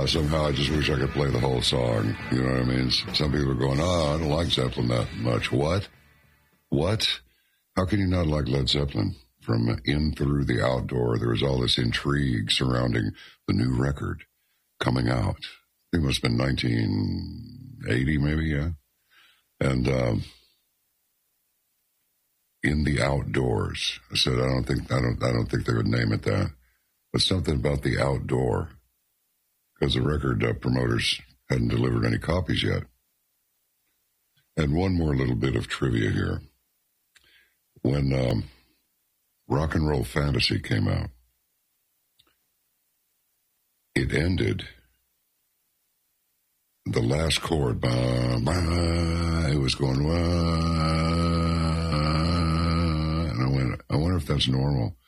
somehow I just wish I could play the whole song. You know what I mean? Some people are going, I don't like Zeppelin that much. What? How can you not like Led Zeppelin? From In Through the Outdoor, there was all this intrigue surrounding the new record coming out. I think it must have been 1980, maybe, yeah. And In the Outdoors. I said, I don't think they would name it that. But something about the outdoor, because the record promoters hadn't delivered any copies yet. And one more little bit of trivia here. When Rock and Roll Fantasy came out, it ended, the last chord, bah, bah, it was going, and I wonder if that's normal.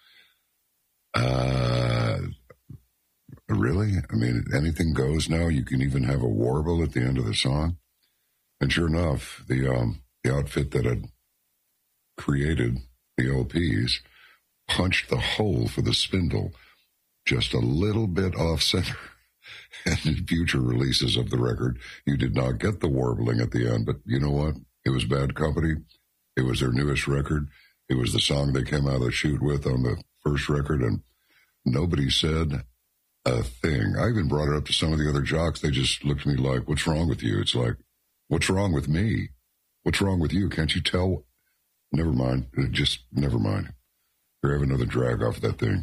Really? I mean, anything goes now. You can even have a warble at the end of the song. And sure enough, the outfit that had created the LPs punched the hole for the spindle just a little bit off center. And in future releases of the record, you did not get the warbling at the end. But you know what? It was Bad Company. It was their newest record. It was the song they came out of the chute with on the first record, and nobody said a thing. I even brought it up to some of the other jocks. They just looked at me like, what's wrong with you? It's like, what's wrong with me? What's wrong with you? Can't you tell? Never mind. Just never mind. You're having another drag off that thing.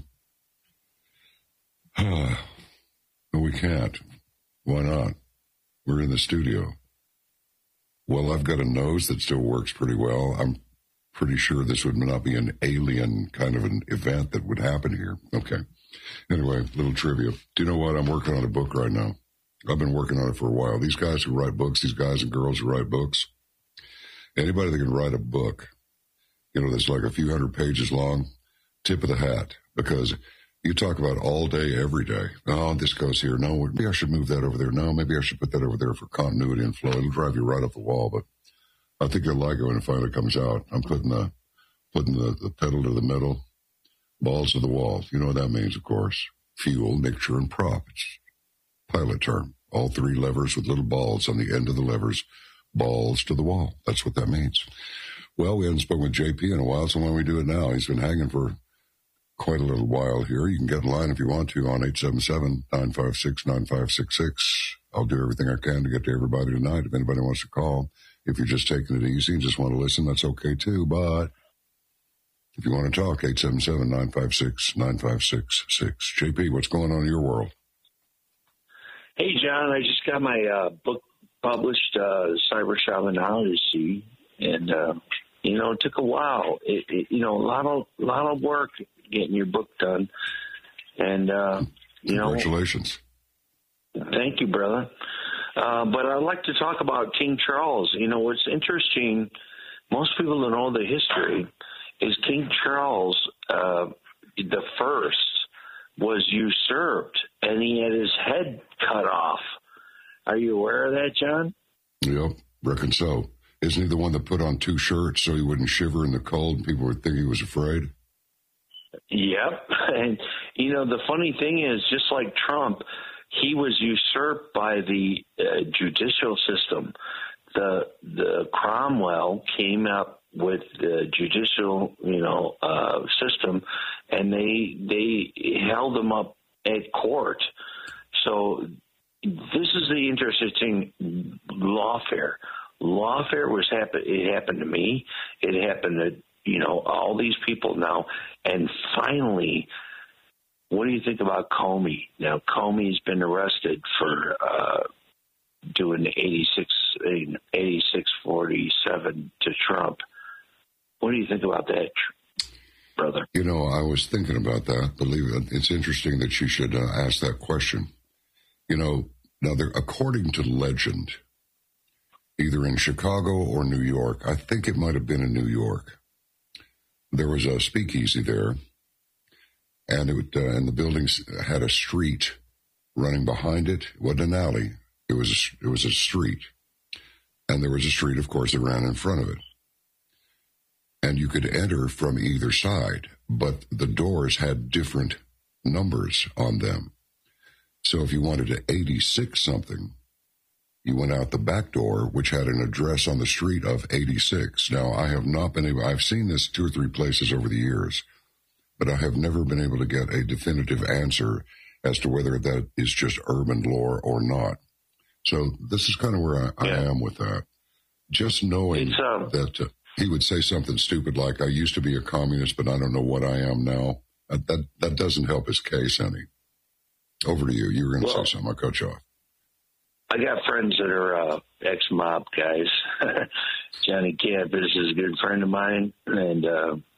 No, we can't. Why not? We're in the studio. Well, I've got a nose that still works pretty well. I'm pretty sure this would not be an alien kind of an event that would happen here. Okay. Anyway, little trivia. Do you know what? I'm working on a book right now. I've been working on it for a while. These guys who write books, these guys and girls who write books, anybody that can write a book, that's like a few hundred pages long, tip of the hat, because you talk about all day, every day. Oh, this goes here. No, maybe I should move that over there. No, maybe I should put that over there for continuity and flow. It'll drive you right up the wall, but I think you'll like it when it finally comes out. I'm putting the pedal to the metal, balls to the wall. You know what that means, of course. Fuel, mixture, and prop. It's pilot term. All three levers with little balls on the end of the levers. Balls to the wall. That's what that means. Well, we haven't spoken with JP in a while, so why don't we do it now? He's been hanging for quite a little while here. You can get in line if you want to on 877-956-9566. I'll do everything I can to get to everybody tonight if anybody wants to call. If you're just taking it easy and just want to listen, that's okay too. But if you want to talk, 877-956-9566. JP, what's going on in your world? Hey, John, I just got my book published, Cyber Shamanology, and it took a while. A lot of work getting your book done, and congratulations. Thank you, brother. But I'd like to talk about King Charles. What's interesting, most people don't know the history, is King Charles the first was usurped, and he had his head cut off. Are you aware of that, John? Yep, reckon so. Isn't he the one that put on two shirts so he wouldn't shiver in the cold and people would think he was afraid? Yep. And, the funny thing is, just like Trump, he was usurped by the judicial system. The Cromwell came up with the judicial, system, and they held him up at court. So this is the interesting lawfare. Lawfare it happened to me. It happened to, all these people now. And finally, what do you think about Comey? Now, Comey's been arrested for doing 8647 to Trump. What do you think about that, brother? I was thinking about that. Believe it. It's interesting that you should ask that question. Now, according to legend, either in Chicago or New York, I think it might have been in New York, there was a speakeasy there, and and the buildings had a street running behind it. It wasn't an alley. It was a street. And there was a street, of course, that ran in front of it. And you could enter from either side, but the doors had different numbers on them. So if you wanted to 86 something, you went out the back door, which had an address on the street of 86. Now, I have not been able, I've seen this 2 or 3 places over the years, but I have never been able to get a definitive answer as to whether that is just urban lore or not. So this is kind of where I am with that. Just knowing that he would say something stupid like, I used to be a communist, but I don't know what I am now. That doesn't help his case any. Over to you. You were going to say something. I'll cut you off. I got friends that are ex-mob guys. Johnny Campus is a good friend of mine, and,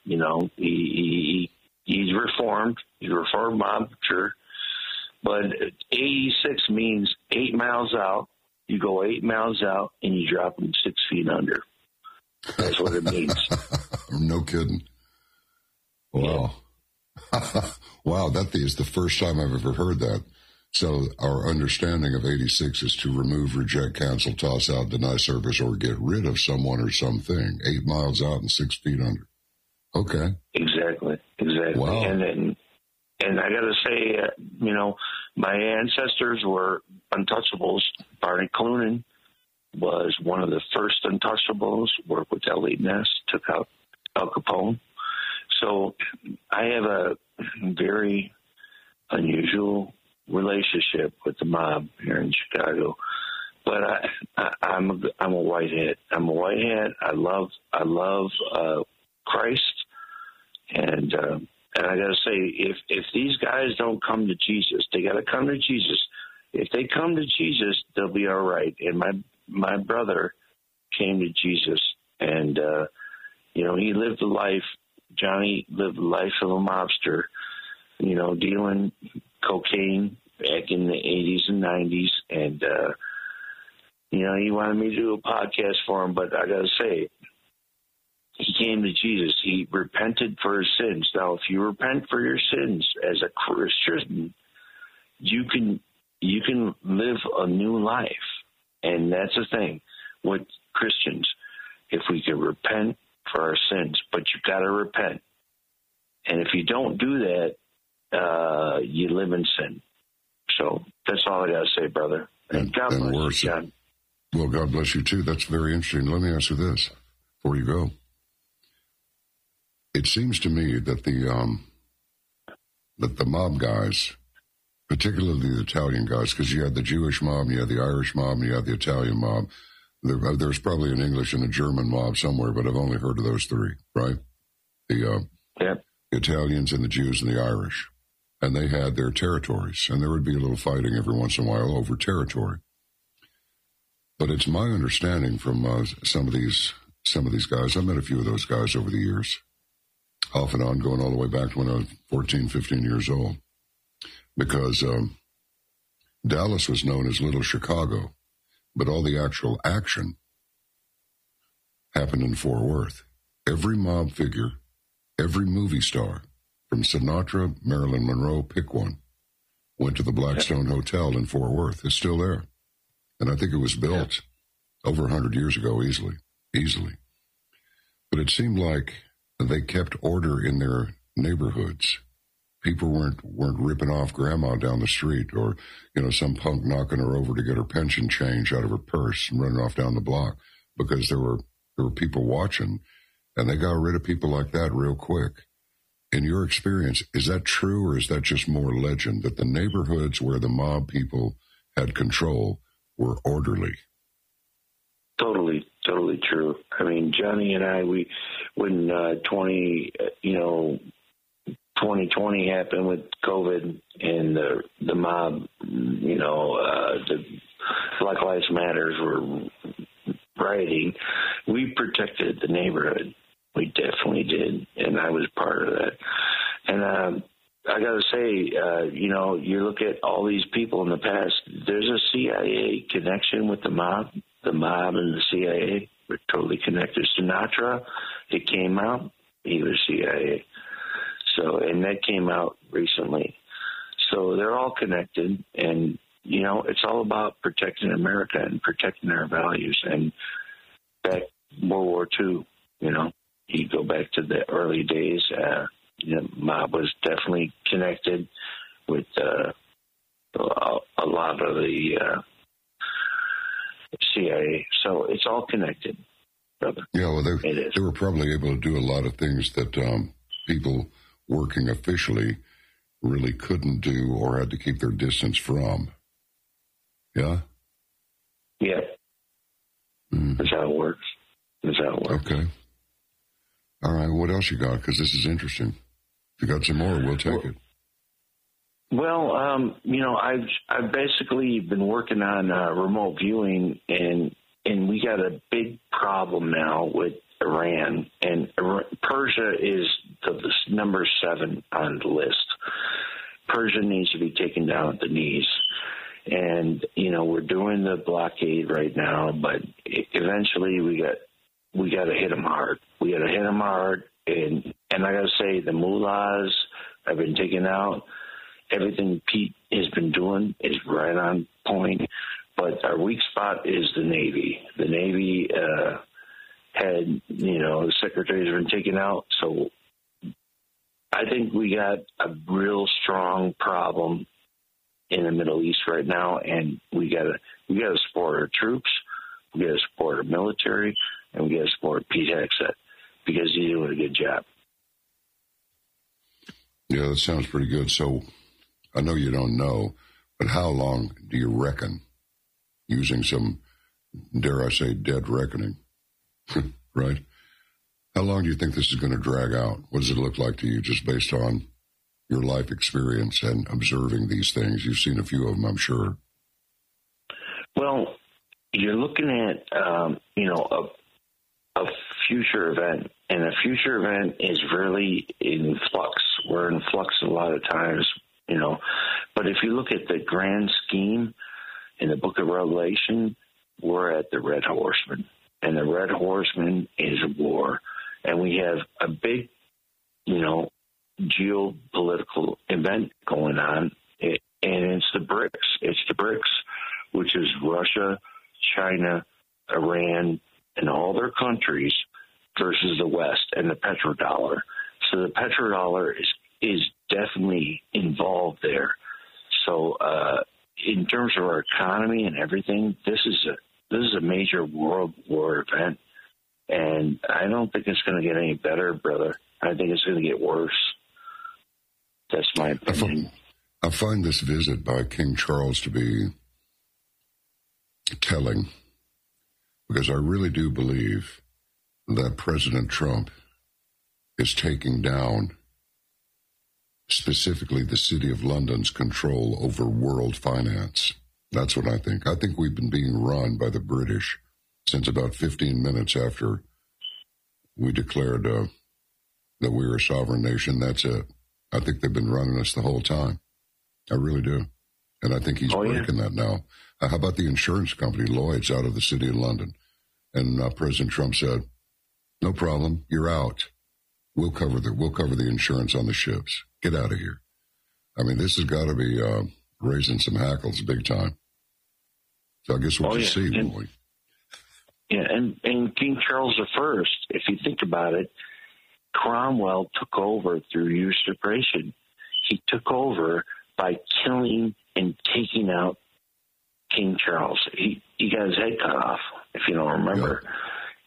he's reformed. He's a reformed mob, sure. But 86 means 8 miles out. You go 8 miles out, and you drop them 6 feet under. That's what it means. No kidding. Wow. Wow, that is the first time I've ever heard that. So our understanding of 86 is to remove, reject, cancel, toss out, deny service, or get rid of someone or something. 8 miles out and 6 feet under. Okay. Exactly. Wow. And I got to say, my ancestors were untouchables. Barney Clunan was one of the first untouchables, worked with Elliot Ness, took out Al Capone. So I have a very unusual relationship with the mob here in Chicago. But I'm a white hat. I'm a white hat. I love Christ. And I got to say, if these guys don't come to Jesus, they got to come to Jesus. If they come to Jesus, they'll be all right. And my brother came to Jesus, and he lived a life. Johnny lived the life of a mobster, dealing cocaine back in the 80s and 90s. And, he wanted me to do a podcast for him, but I got to say, he came to Jesus. He repented for his sins. Now, if you repent for your sins as a Christian, you can live a new life. And that's the thing with Christians. If we can repent for our sins, but you got to repent. And if you don't do that, you live in sin. So that's all I got to say, brother. And God bless you, John. Well, God bless you, too. That's very interesting. Let me ask you this before you go. It seems to me that the mob guys, particularly the Italian guys, because you had the Jewish mob, you had the Irish mob, and you had the Italian mob. There's probably an English and a German mob somewhere, but I've only heard of those 3, right? The Italians and the Jews and the Irish. And they had their territories, and there would be a little fighting every once in a while over territory. But it's my understanding from some of these guys, I've met a few of those guys over the years, off and on, going all the way back to when I was 14, 15 years old, because Dallas was known as Little Chicago, but all the actual action happened in Fort Worth. Every mob figure, every movie star, from Sinatra, Marilyn Monroe, pick one, went to the Blackstone Hotel in Fort Worth. It's still there. And I think it was built over 100 years ago, easily. But it seemed like they kept order in their neighborhoods. People weren't ripping off grandma down the street, or, some punk knocking her over to get her pension change out of her purse and running off down the block, because there were people watching, and they got rid of people like that real quick. In your experience, is that true, or is that just more legend, that the neighborhoods where the mob people had control were orderly? Totally true. I mean, Johnny and I, when 2020 happened with COVID and the mob, the Black Lives Matters were rioting, we protected the neighborhood. We definitely did, and I was part of that. And I got to say, you look at all these people in the past, there's a CIA connection with the mob. The mob and the CIA were totally connected. Sinatra, it came out, he was CIA. So, and that came out recently. So they're all connected, and, it's all about protecting America and protecting our values. And back World War II, you go back to the early days, mob was definitely connected with a lot of the CIA. So it's all connected, brother. Yeah, well, they were probably able to do a lot of things that people working officially really couldn't do or had to keep their distance from. Yeah? Yeah. That's how it works. Okay. All right, what else you got? Because this is interesting. If you got some more, we'll take it. Well, I've basically been working on remote viewing, and we got a big problem now with Iran, and Persia is the number 7 on the list. Persia needs to be taken down at the knees, and we're doing the blockade right now, but eventually we got to hit them hard. We got to hit them hard, and I got to say the mullahs have been taken out. Everything Pete has been doing is right on point, but our weak spot is the Navy. The Navy the secretaries have been taken out, so I think we got a real strong problem in the Middle East right now, and we got to support our troops, we got to support our military, and we got to support Pete Hegseth because he's doing a good job. Yeah, that sounds pretty good. So I know you don't know, but how long do you reckon, using some, dare I say, dead reckoning, right? How long do you think this is going to drag out? What does it look like to you just based on your life experience and observing these things? You've seen a few of them, I'm sure. Well, you're looking at, a future event, and a future event is really in flux. We're in flux a lot of times, but if you look at the grand scheme in the book of Revelation, we're at the Red Horseman, and the Red Horseman is war, and we have a big, geopolitical event going on, and it's the BRICS. It's the BRICS, which is Russia, China, Iran, and all their countries versus the West and the petrodollar. So the petrodollar is definitely involved there. So in terms of our economy and everything, this is a major world war event, and I don't think it's going to get any better, brother. I think it's going to get worse. That's my opinion. I find this visit by King Charles to be telling, because I really do believe that President Trump is taking down specifically the City of London's control over world finance. That's what I think. I think we've been being run by the British since about 15 minutes after we declared that we were a sovereign nation. That's it. I think they've been running us the whole time. I really do. And I think he's breaking that now. How about the insurance company, Lloyd's, out of the City of London? And President Trump said, no problem, you're out. We'll cover the insurance on the ships. Get out of here. I mean, this has got to be raising some hackles big time. So I guess we'll just see, won't we? Yeah, and King Charles I, if you think about it, Cromwell took over through usurpation. He took over by killing and taking out King Charles. He got his head cut off, if you don't remember. Yeah.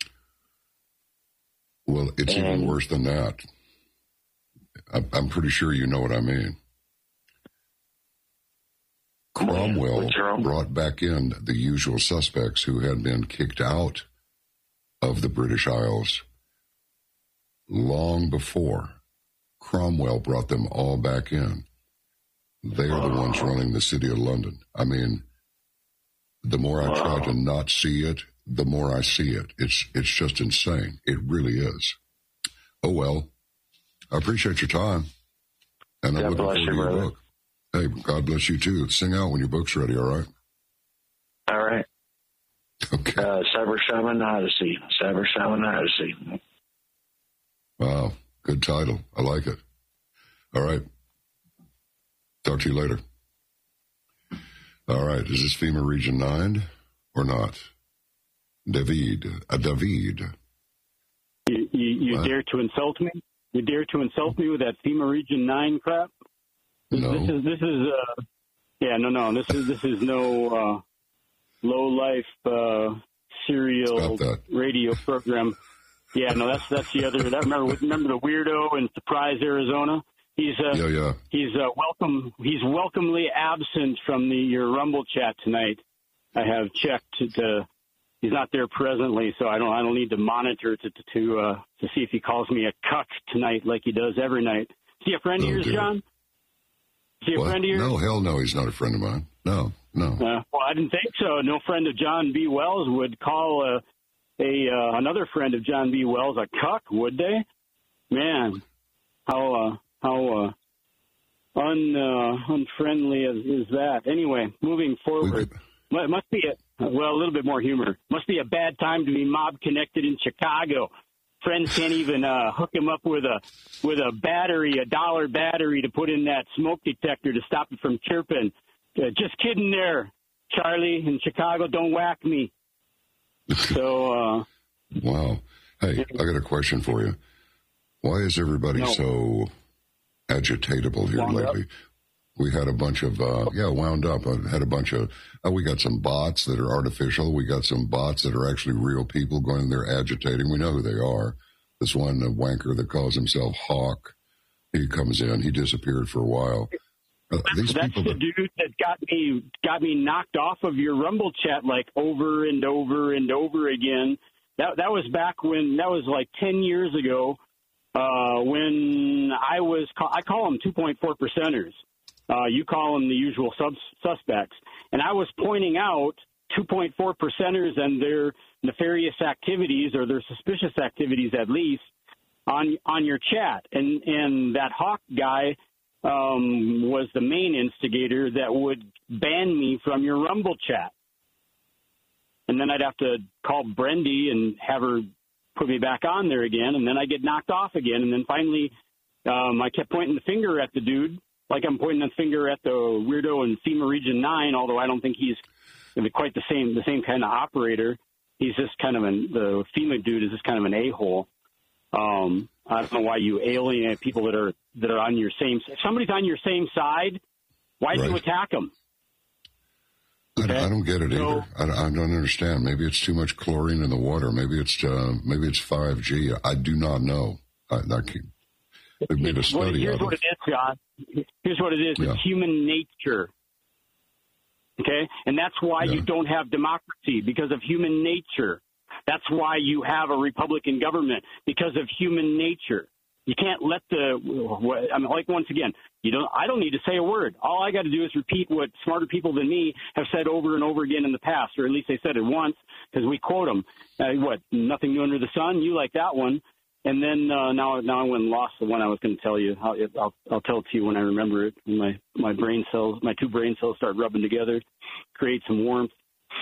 Well, it's even worse than that. I'm pretty sure you know what I mean. Cromwell brought back in the usual suspects who had been kicked out of the British Isles long before. Cromwell brought them all back in. They are the ones running the City of London. I mean, the more I try to not see it, the more I see it. It's just insane. It really is. Oh, well, I appreciate your time. And I'm looking forward to your book. Hey, God bless you, too. Sing out when your book's ready, all right? All right. Okay. Cyber Shaman Odyssey. Cyber Shaman Odyssey. Wow. Good title. I like it. All right. Talk to you later. All right. Is this FEMA Region 9 or not? David. You dare to insult me? You dare to insult me with that FEMA Region 9 crap? No. Yeah, no. This is no low life serial radio program. Yeah, no, that's the other. Remember the weirdo in Surprise, Arizona? He's welcomely absent from your Rumble chat tonight. I have checked. He's not there presently, so I don't need to monitor to see if he calls me a cuck tonight like he does every night. Is he a friend of yours, John? Is he a friend of yours? No, hell no, he's not a friend of mine. No. Well, I didn't think so. No friend of John B. Wells would call another friend of John B. Wells a cuck, would they? Man, how unfriendly is that? Anyway, moving forward, must be a little bit more humor. Must be a bad time to be mob connected in Chicago. Friends can't even hook him up with a battery, $1 battery to put in that smoke detector to stop it from chirping. Just kidding there, Charlie in Chicago. Don't whack me. So. Wow. Hey, I got a question for you. Why is everybody so agitatable here lately? We had a bunch of, wound up. I had a bunch of, we got some bots that are artificial. We got some bots that are actually real people going there agitating. We know who they are. This one wanker that calls himself Hawk, he comes in. He disappeared for a while. That's the dude that got me knocked off of your Rumble chat like over and over and over again. That was back when, that was like 10 years ago, when I call them 2.4 percenters. You call them the usual suspects. And I was pointing out 2.4 percenters and their nefarious activities, or their suspicious activities at least, on your chat. And that Hawk guy was the main instigator that would ban me from your Rumble chat. And then I'd have to call Brendy and have her put me back on there again, and then I get knocked off again. And then finally I kept pointing the finger at the dude, like I'm pointing the finger at the weirdo in FEMA Region 9, although I don't think he's quite the same kind of operator. He's just kind of the FEMA dude is just kind of an a-hole. I don't know why you alienate people that are on your same. If somebody's on your same side, why do you attack them? Okay. I don't get it either. I don't understand. Maybe it's too much chlorine in the water. Maybe it's 5G. I do not know. They've made a study Here's what it is, John. Here's what it is. Yeah. It's human nature. Okay? And that's why you don't have democracy, because of human nature. That's why you have a Republican government, because of human nature. You can't let once again, I don't need to say a word. All I got to do is repeat what smarter people than me have said over and over again in the past, or at least they said it once, because we quote them. Nothing new under the sun? You like that one. And then now I went and lost the one I was going to tell you. I'll tell it to you when I remember it. When my brain cells, my two brain cells start rubbing together, create some warmth.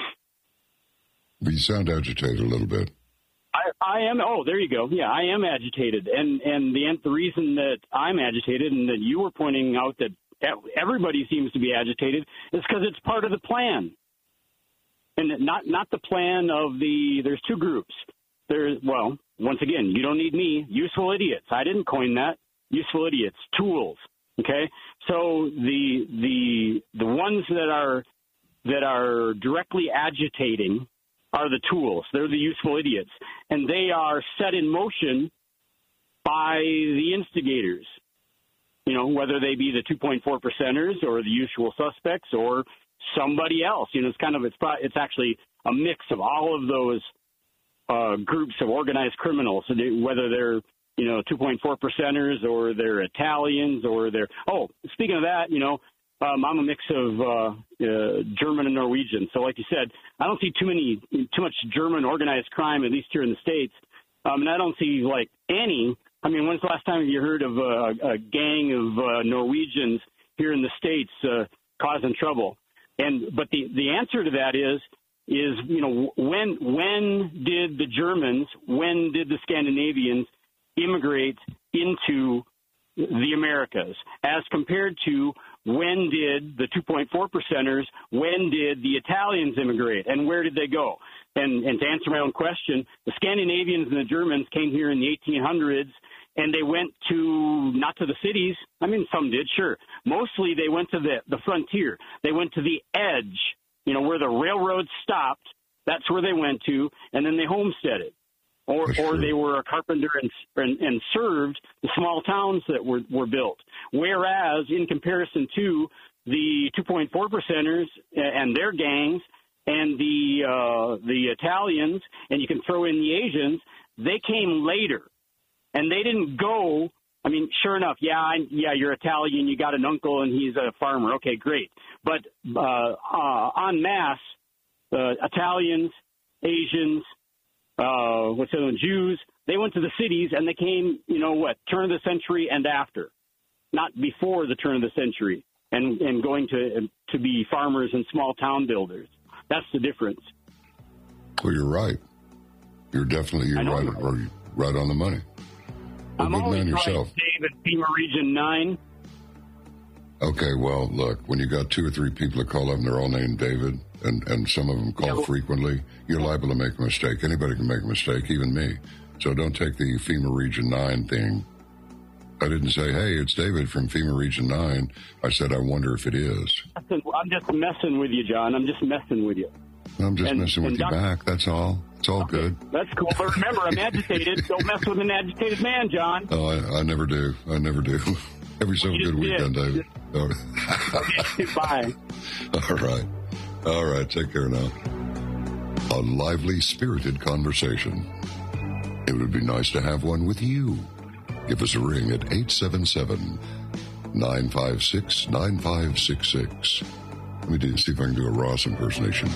You sound agitated a little bit. I am. Oh, there you go. Yeah, I am agitated, and the reason that I'm agitated, and that you were pointing out that everybody seems to be agitated, is because it's part of the plan, and not the plan of the. There's two groups. Once again, you don't need me. Useful idiots. I didn't coin that. Useful idiots. Tools. Okay. So the ones that are directly agitating are the tools. They're the useful idiots. And they are set in motion by the instigators, whether they be the 2.4 percenters or the usual suspects or somebody else. It's actually a mix of all of those groups of organized criminals, whether they're, 2.4 percenters or they're Italians or they're, speaking of that, I'm a mix of German and Norwegian. So like you said, I don't see too much German organized crime, at least here in the States. And I don't see any. I mean, when's the last time you heard of a gang of Norwegians here in the States causing trouble? But the answer to that is when did the Germans, when did the Scandinavians immigrate into the Americas, as compared to when did the 2.4 percenters, when did the Italians immigrate, and where did they go? And to answer my own question, the Scandinavians and the Germans came here in the 1800s, and they went to, not to the cities. I mean, some did, sure. Mostly they went to the frontier. They went to the edge, where the railroad stopped. That's where they went to, and then they homesteaded. Or they were a carpenter and served the small towns that were built. Whereas, in comparison to the 2.4%ers and their gangs and the Italians, and you can throw in the Asians, they came later. And they didn't go, I mean, sure enough, you're Italian, you got an uncle, and he's a farmer. Okay, great. But en masse, Italians, Asians, Jews, they went to the cities, and they came, turn of the century and after, not before the turn of the century, and going to be farmers and small town builders. That's the difference. Well, you're right. You're right on the money. I'm always yourself. Dave at FEMA Region 9. Okay, well, look, when you got 2 or 3 people that call up and they're all named David, and some of them call frequently, you're liable to make a mistake. Anybody can make a mistake, even me. So don't take the FEMA Region 9 thing. I didn't say, hey, it's David from FEMA Region 9. I said, I wonder if it is. I'm just messing with you, John. I'm just messing with you. I'm just messing with you back. That's all. It's all good. That's cool. But remember, I'm agitated. Don't mess with an agitated man, John. Oh, I never do. I never do. Every so good weekend, David. Bye. All right. Take care now. A lively, spirited conversation. It would be nice to have one with you. Give us a ring at 877-956-9566. Let me see if I can do a Ross impersonation.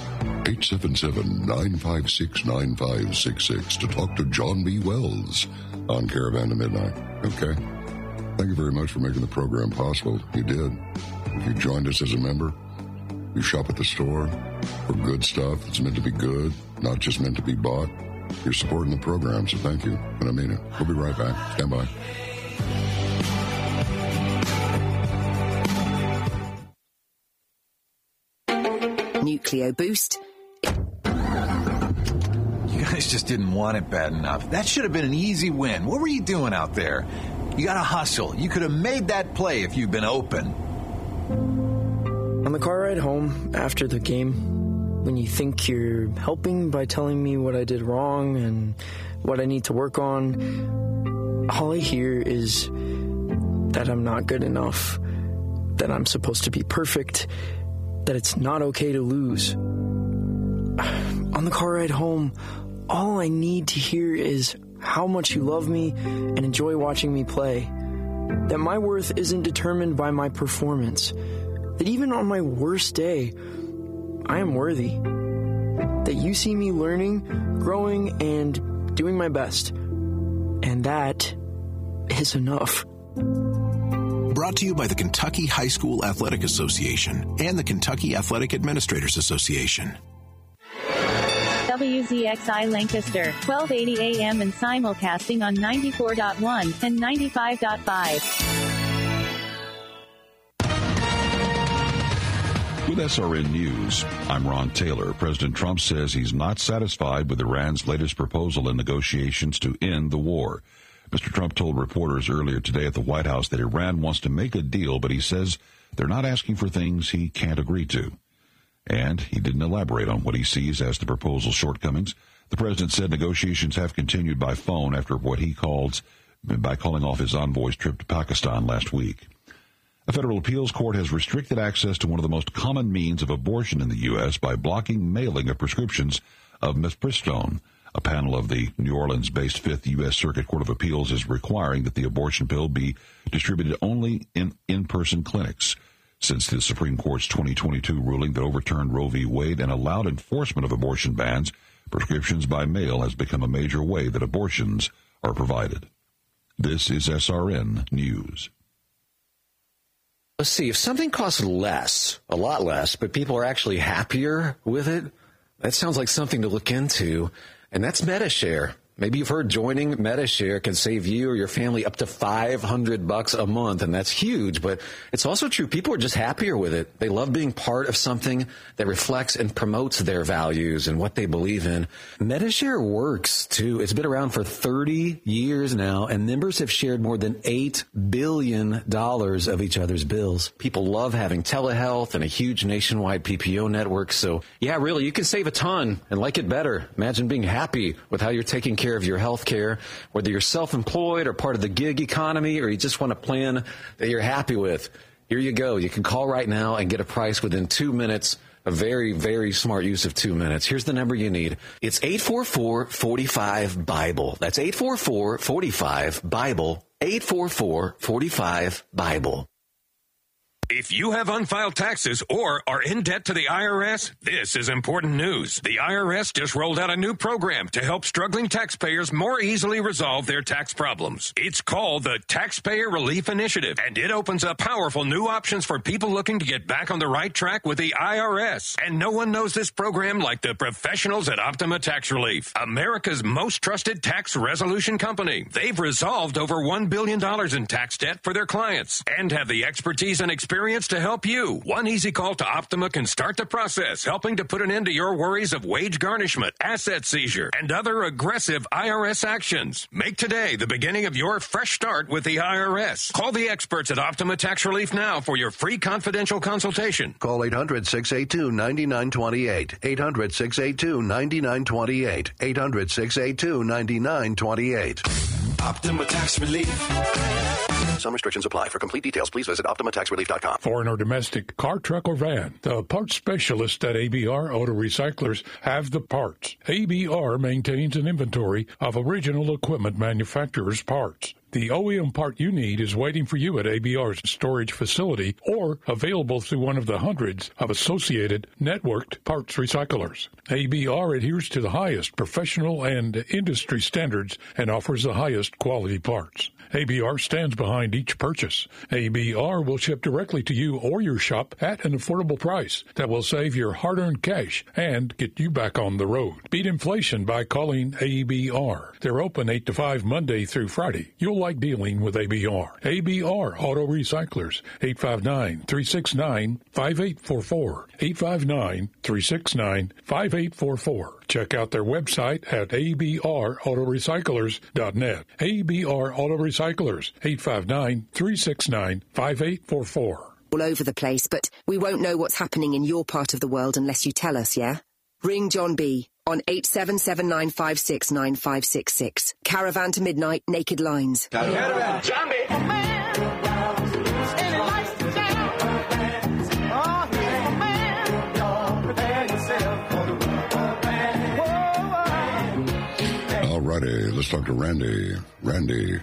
877-956-9566 to talk to John B. Wells on Caravan to Midnight. Okay. Thank you very much for making the program possible. You did. If you joined us as a member, you shop at the store for good stuff that's meant to be good, not just meant to be bought. You're supporting the program, so thank you. And I mean it. We'll be right back. Stand by. Nucleo Boost. You guys just didn't want it bad enough. That should have been an easy win. What were you doing out there? You got to hustle. You could have made that play if you'd been open. On the car ride home after the game, when you think you're helping by telling me what I did wrong and what I need to work on, all I hear is that I'm not good enough, that I'm supposed to be perfect, that it's not okay to lose. On the car ride home, all I need to hear is how much you love me and enjoy watching me play, that my worth isn't determined by my performance, that even on my worst day, I am worthy, that you see me learning, growing, and doing my best, and that is enough. Brought to you by the Kentucky High School Athletic Association and the Kentucky Athletic Administrators Association. WZXI Lancaster, 1280 AM and simulcasting on 94.1 and 95.5. With SRN News, I'm Ron Taylor. President Trump says he's not satisfied with Iran's latest proposal in negotiations to end the war. Mr. Trump told reporters earlier today at the White House that Iran wants to make a deal, but he says they're not asking for things he can't agree to. And he didn't elaborate on what he sees as the proposal's shortcomings. The president said negotiations have continued by phone after what he calls by calling off his envoy's trip to Pakistan last week. A federal appeals court has restricted access to one of the most common means of abortion in the U.S. by blocking mailing of prescriptions of mifepristone. A panel of the New Orleans-based 5th U.S. Circuit Court of Appeals is requiring that the abortion pill be distributed only in in-person clinics. Since the Supreme Court's 2022 ruling that overturned Roe v. Wade and allowed enforcement of abortion bans, prescriptions by mail has become a major way that abortions are provided. This is SRN News. Let's see, if something costs less, a lot less, but people are actually happier with it, that sounds like something to look into, and that's MediShare. Maybe you've heard joining MediShare can save you or your family up to $500 a month, and that's huge, but it's also true. People are just happier with it. They love being part of something that reflects and promotes their values and what they believe in. MediShare works, too. It's been around for 30 years now, and members have shared more than $8 billion of each other's bills. People love having telehealth and a huge nationwide PPO network, so yeah, really, you can save a ton and like it better. Imagine being happy with how you're taking care of your health care, whether you're self-employed or part of the gig economy, or you just want a plan that you're happy with. Here you go. You can call right now and get a price within 2 minutes. A very, very smart use of 2 minutes. Here's the number you need. It's 844-45-BIBLE. That's 844-45-BIBLE. 844-45-BIBLE. If you have unfiled taxes or are in debt to the IRS, this is important news. The IRS just rolled out a new program to help struggling taxpayers more easily resolve their tax problems. It's called the Taxpayer Relief Initiative, and it opens up powerful new options for people looking to get back on the right track with the IRS. And no one knows this program like the professionals at Optima Tax Relief, America's most trusted tax resolution company. They've resolved over $1 billion in tax debt for their clients and have the expertise and experience to help you. One easy call to Optima can start the process, helping to put an end to your worries of wage garnishment, asset seizure, and other aggressive IRS actions. Make today the beginning of your fresh start with the IRS. Call the experts at Optima Tax Relief now for your free confidential consultation. Call 800-682-9928. 800-682-9928. 800-682-9928. Optima Tax Relief. Some restrictions apply. For complete details, please visit OptimaTaxRelief.com. Foreign or domestic, car, truck, or van, the parts specialists at ABR Auto Recyclers have the parts. ABR maintains an inventory of original equipment manufacturers' parts. The OEM part you need is waiting for you at ABR's storage facility or available through one of the hundreds of associated networked parts recyclers. ABR adheres to the highest professional and industry standards and offers the highest quality parts. ABR stands behind each purchase. ABR will ship directly to you or your shop at an affordable price that will save your hard-earned cash and get you back on the road. Beat inflation by calling ABR. They're open 8 to 5 Monday through Friday. You'll like dealing with ABR. ABR Auto Recyclers, 859-369-5844. 859-369-5844. Check out their website at abrautorecyclers.net. ABR Auto Recyclers, 859-369-5844. All over the place, but we won't know what's happening in your part of the world unless you tell us, yeah? Ring John B. on 877-956-9566. Caravan to Midnight, Naked Lines. Caravan. John B. Alrighty, let's talk to Randy. Randy.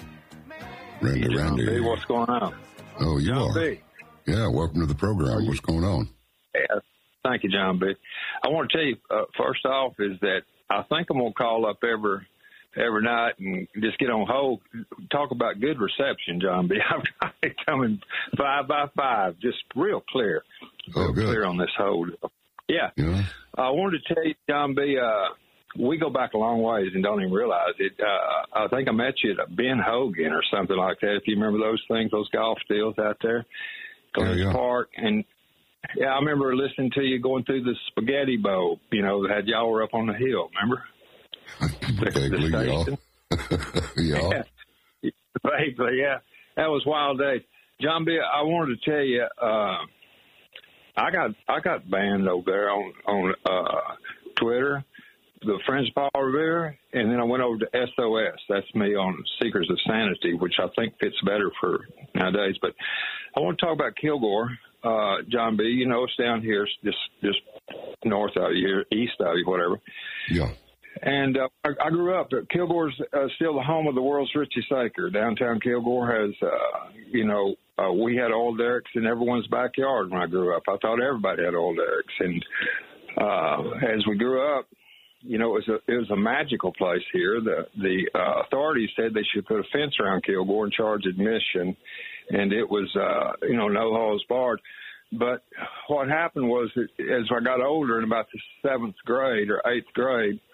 Hey, what's going on? Oh, you John are? B. Yeah, welcome to the program. What's going on? Yeah, thank you, John B. I want to tell you, first off, is that I think I'm going to call up every night and just get on hold, talk about good reception, John B. I've got it coming 5 by 5, just real clear. Oh, good. Clear on this hold. Yeah. I wanted to tell you, John B., we go back a long ways and don't even realize it. I think I met you at Ben Hogan or something like that, if you remember those things, those golf deals out there. Glen Park. And, yeah, I remember listening to you going through the Spaghetti Bowl, that had y'all were up on the hill, remember? Vaguely, yeah. Vaguely, yeah. That was wild days. John B., I wanted to tell you, I got banned over there on Twitter, the Friends of Paul Revere, and then I went over to SOS. That's me on Seekers of Sanity, which I think fits better for nowadays. But I want to talk about Kilgore, John B. It's down here, just north of you, east of you, whatever. Yeah. And I grew up. Kilgore's still the home of the world's richest acre. Downtown Kilgore has, we had oil derricks in everyone's backyard when I grew up. I thought everybody had oil derricks. And as we grew up, it was a magical place here. The authorities said they should put a fence around Kilgore and charge admission, and it was no halls barred. But what happened was that as I got older, in about the 7th grade or 8th grade,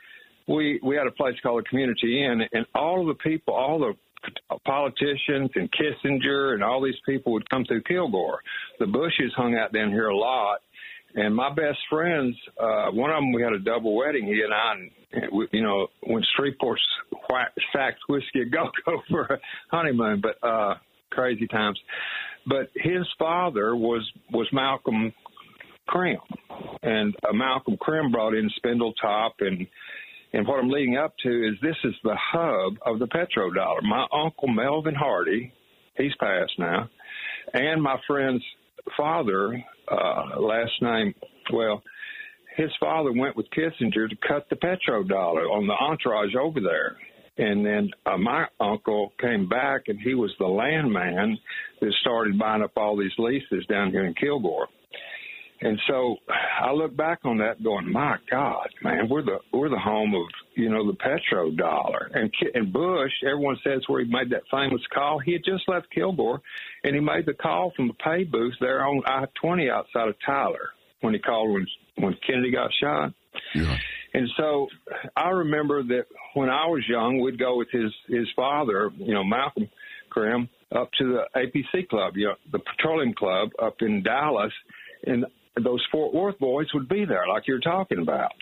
we had a place called the Community Inn, and all of the people, all the politicians and Kissinger and all these people would come through Kilgore. The Bushes hung out down here a lot. And my best friends, one of them, we had a double wedding, he and I, and we, went Shreveport Saks Whiskey a Go-Go for a honeymoon, but crazy times. But his father was Malcolm Krim, and Malcolm Krim brought in Spindletop, and what I'm leading up to is this is the hub of the petrodollar. My uncle Melvin Hardy, he's passed now, and my friend's father, last name, well, his father went with Kissinger to cut the petrodollar on the entourage over there. And then my uncle came back, and he was the landman that started buying up all these leases down here in Kilgore. And so I look back on that going, my God, man, we're the home of, the petrodollar. And Bush, everyone says where he made that famous call. He had just left Kilgore, and he made the call from a pay booth there on I-20 outside of Tyler when he called when Kennedy got shot. Yeah. And so I remember that when I was young, we'd go with his father, Malcolm Krim, up to the APC club, the Petroleum Club up in Dallas, and those Fort Worth boys would be there like you're talking about,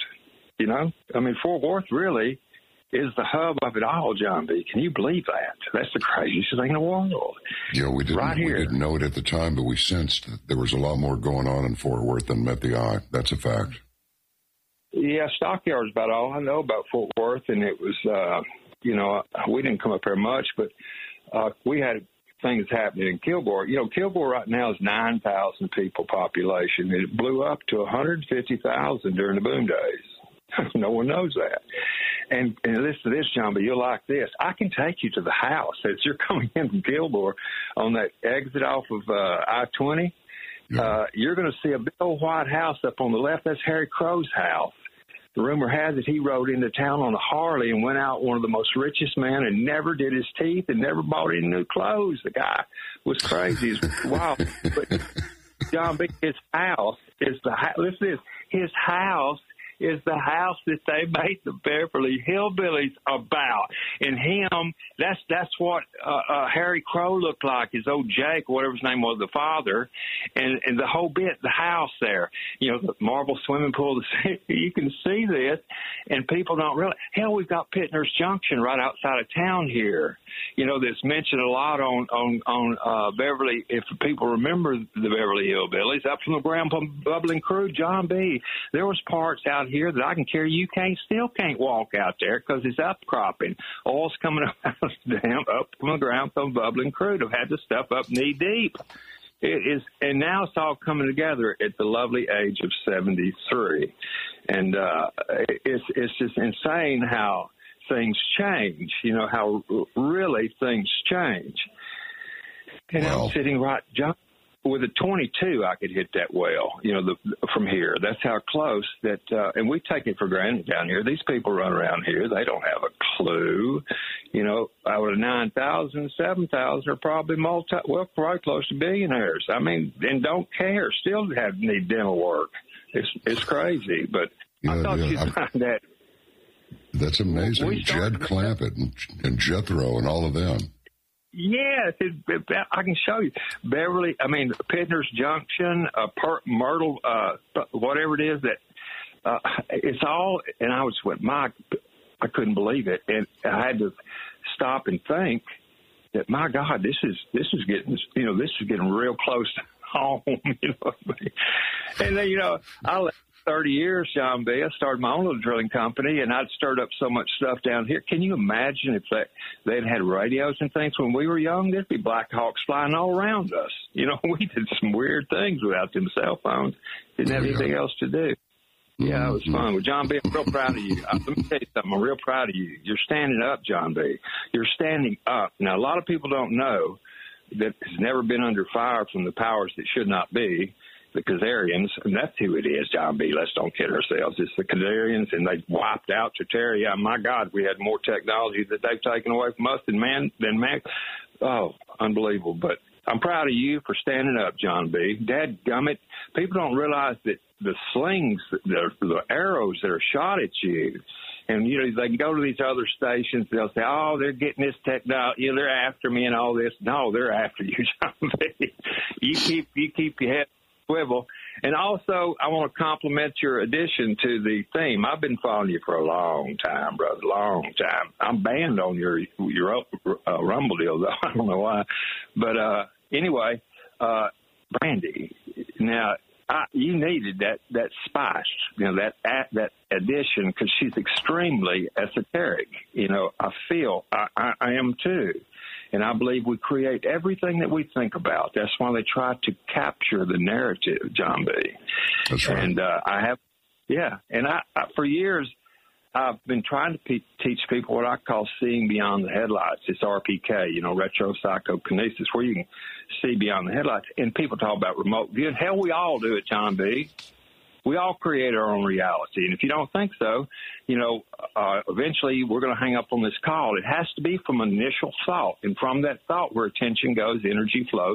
Fort Worth really is the hub of it all, John B. Can you believe that? That's the craziest thing in the world. Yeah, we didn't know it at the time, but we sensed that there was a lot more going on in Fort Worth than met the eye. That's a fact. Yeah, Stockyard's about all I know about Fort Worth, and it was, we didn't come up there much, but we had things happening in Kilgore. Kilgore right now is 9,000 people population. It blew up to 150,000 during the boom days. No one knows that. And listen to this, John, but you'll like this. I can take you to the house as you're coming in from Kilgore on that exit off of I-20. You're going to see a big old white house up on the left. That's Harry Crow's house. The rumor has it he rode into town on a Harley and went out one of the most richest men and never did his teeth and never bought any new clothes. The guy was crazy. It's wild. But John B., his house is listen to this. His house is the house that they made the Beverly Hillbillies about. And him, that's what Harry Crow looked like, his old Jake, whatever his name was, the father, and the whole bit, the house there, the marble swimming pool, you can see this, and people don't realize. Hell, we've got Pittner's Junction right outside of town here, that's mentioned a lot on Beverly, if people remember the Beverly Hillbillies, up from the Ground Bubbling Crew, John B., there was parts out here that I can carry. You still can't walk out there because it's upcropping. Oil's coming up out of the dam, up from the ground from Bubbling Crude. I've had the stuff up knee deep. It is, and now it's all coming together at the lovely age of 73. And it's just insane how things change, how really things change. And I'm sitting right, John, with a 22, I could hit that well, from here. That's how close that, and we take it for granted down here. These people run around here. They don't have a clue. Out of 9,000, 7,000 are probably probably close to billionaires. And don't care. Still need dental work. It's crazy, but I thought you'd find that. That's amazing. Jed Clampett and Jethro and all of them. Yes, I can show you. Pittner's Junction, Myrtle, whatever it is that it's all. And I went, I couldn't believe it, and I had to stop and think that, my God, this is getting real close to home. And then I left 30 years, John B. I started my own little drilling company, and I'd stirred up so much stuff down here. Can you imagine if they'd had radios and things when we were young? There'd be Black Hawks flying all around us. We did some weird things without them cell phones. Didn't have anything else to do. Yeah, it was fun. Well, John B., I'm real proud of you. Let me tell you something. I'm real proud of you. You're standing up, John B. You're standing up. Now, a lot of people don't know that has never been under fire from the powers that should not be, the Khazarians, and that's who it is, John B. Let's don't kid ourselves. It's the Khazarians, and they wiped out Tartaria. My God, we had more technology that they've taken away from us than man. Oh, unbelievable. But I'm proud of you for standing up, John B. Dadgummit, people don't realize that the slings, the arrows that are shot at you. And, they can go to these other stations. They'll say, oh, they're getting this technology. They're after me and all this. No, they're after you, John B. You keep your head swivel. And also, I want to compliment your addition to the theme. I've been following you for a long time, brother, long time. I'm banned on your Rumble deal, though. I don't know why. But anyway, Brandy, now, you needed that spice, that addition, because she's extremely esoteric. I feel I am too. And I believe we create everything that we think about. That's why they try to capture the narrative, John B. That's right. And And I for years, I've been trying to teach people what I call seeing beyond the headlights. It's RPK, retro psychokinesis, where you can see beyond the headlights. And people talk about remote view. Hell, we all do it, John B. We all create our own reality. And if you don't think so, eventually we're going to hang up on this call. It has to be from an initial thought. And from that thought, where attention goes, energy flows.